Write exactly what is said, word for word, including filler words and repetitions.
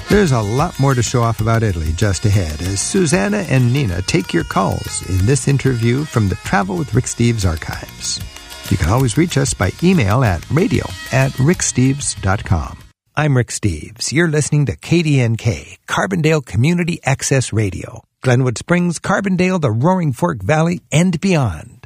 There's a lot more to show off about Italy just ahead as Susanna and Nina take your calls in this interview from the Travel with Rick Steves archives. You can always reach us by email at radio at ricksteves dot com. I'm Rick Steves. You're listening to K D N K, Carbondale Community Access Radio. Glenwood Springs, Carbondale, the Roaring Fork Valley, and beyond.